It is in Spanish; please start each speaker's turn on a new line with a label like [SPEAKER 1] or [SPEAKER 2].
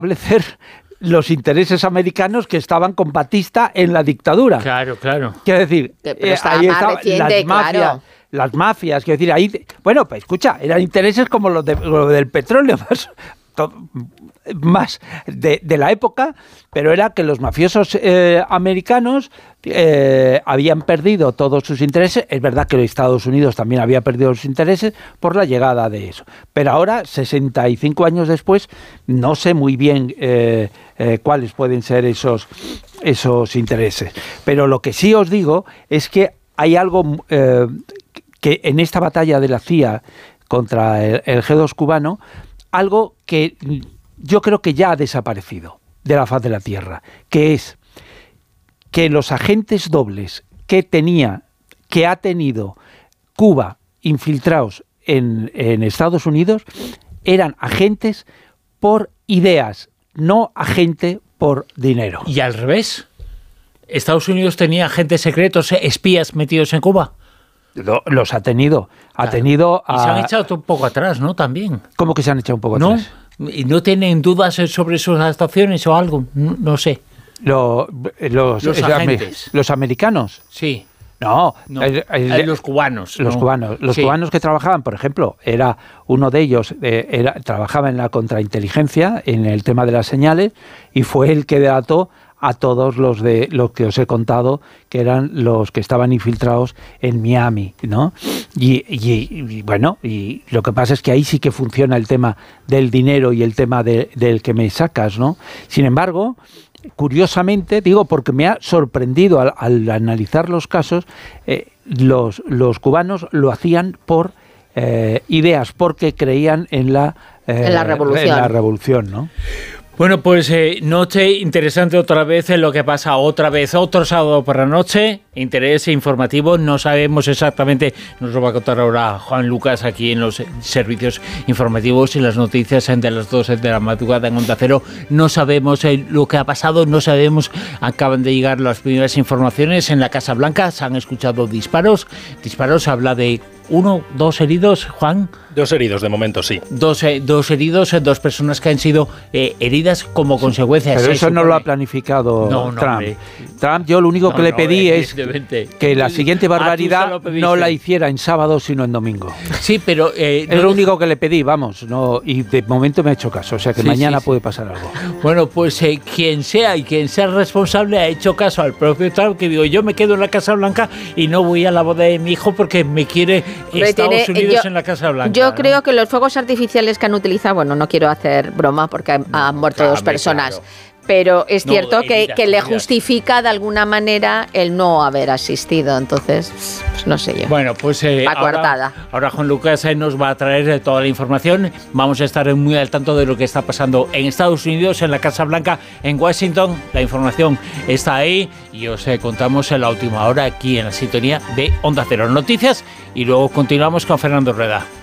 [SPEAKER 1] establecer los intereses americanos que estaban con Batista en la dictadura.
[SPEAKER 2] Claro.
[SPEAKER 1] Quiero decir,
[SPEAKER 3] ahí estaban las mafias. Claro.
[SPEAKER 1] Las mafias, quiero decir, ahí... Bueno, pues escucha, eran intereses como lo del petróleo, más de la época, pero era que los mafiosos americanos habían perdido todos sus intereses. Es verdad que los Estados Unidos también había perdido sus intereses por la llegada de eso. Pero ahora, 65 años después, no sé muy bien cuáles pueden ser esos intereses. Pero lo que sí os digo es que hay algo que en esta batalla de la CIA contra el G2 cubano, algo que yo creo que ya ha desaparecido de la faz de la Tierra, que es que los agentes dobles que ha tenido Cuba infiltrados en Estados Unidos eran agentes por ideas, no agente por dinero.
[SPEAKER 2] ¿Y al revés? ¿Estados Unidos tenía agentes secretos, espías metidos en Cuba?
[SPEAKER 1] Los ha tenido.
[SPEAKER 2] Claro. Y se han echado un poco atrás, ¿no? También.
[SPEAKER 1] ¿Cómo que se han echado un poco atrás?
[SPEAKER 2] ¿Y no tienen dudas sobre sus actuaciones o algo? No sé.
[SPEAKER 1] Los
[SPEAKER 2] agentes.
[SPEAKER 1] ¿Los americanos?
[SPEAKER 2] Sí.
[SPEAKER 1] No.
[SPEAKER 2] Los cubanos.
[SPEAKER 1] Los cubanos. Los cubanos que trabajaban, por ejemplo, era uno de ellos, trabajaba en la contrainteligencia, en el tema de las señales, y fue el que delató a todos los que os he contado, que eran los que estaban infiltrados en Miami, ¿no? Y bueno, y lo que pasa es que ahí sí que funciona el tema del dinero y el tema del que me sacas, ¿no? Sin embargo, curiosamente, digo, porque me ha sorprendido al analizar los casos, los cubanos lo hacían por ideas, porque creían en la revolución, ¿no?
[SPEAKER 2] Bueno, pues noche interesante otra vez en lo que pasa otro sábado por la noche, interés informativo, no sabemos exactamente, nos lo va a contar ahora Juan Lucas aquí en los servicios informativos y las noticias de las 12 de la madrugada en Onda Cero, no sabemos lo que ha pasado, no sabemos, acaban de llegar las primeras informaciones en la Casa Blanca, se han escuchado disparos, habla de 1, 2 heridos, Juan.
[SPEAKER 4] 2 heridos de momento, sí.
[SPEAKER 2] 2 heridos, 2 personas que han sido heridas como consecuencia.
[SPEAKER 1] Pero eso no lo ha planificado Trump. Trump, yo lo único que le pedí es que la siguiente barbaridad no la hiciera en sábado, sino en domingo.
[SPEAKER 2] Sí, pero...
[SPEAKER 1] es lo único que le pedí, vamos, y de momento me ha hecho caso, o sea que mañana puede pasar algo.
[SPEAKER 2] Bueno, pues quien sea responsable ha hecho caso al propio Trump, que digo, yo me quedo en la Casa Blanca y no voy a la boda de mi hijo porque me quiere Estados Unidos en la Casa Blanca.
[SPEAKER 3] Yo creo que los fuegos artificiales que han utilizado, bueno, no quiero hacer broma porque han muerto 2 personas, claro. Pero es cierto que le justifica de alguna manera el no haber asistido, entonces, pues no sé yo.
[SPEAKER 2] Bueno, pues ahora Juan Lucas nos va a traer toda la información, vamos a estar muy al tanto de lo que está pasando en Estados Unidos, en la Casa Blanca, en Washington, la información está ahí y os contamos en la última hora aquí en la sintonía de Onda Cero Noticias y luego continuamos con Fernando Rueda.